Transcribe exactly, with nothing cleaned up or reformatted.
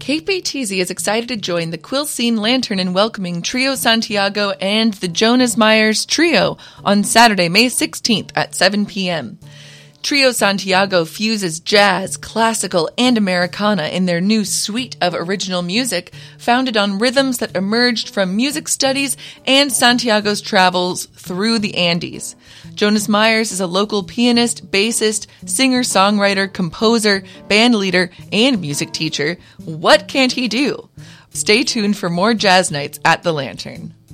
Kate Beattizi is excited to join the Quilcene Lantern in welcoming Trio Santiago and the Jonas Myers Trio on Saturday, May sixteenth at seven p.m. Trio Santiago fuses jazz, classical, and Americana in their new suite of original music, founded on rhythms that emerged from music studies and Santiago's travels through the Andes. Jonas Myers is a local pianist, bassist, singer-songwriter, composer, band leader, and music teacher. What can't he do? Stay tuned for more jazz nights at the Lantern.